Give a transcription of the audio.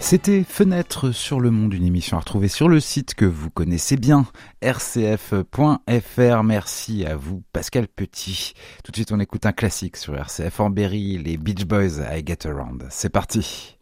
C'était Fenêtre sur le monde, une émission à retrouver sur le site que vous connaissez bien, rcf.fr. Merci à vous, Pascal Petit. Tout de suite, on écoute un classique sur RCF en Berry, les Beach Boys, I Get Around. C'est parti.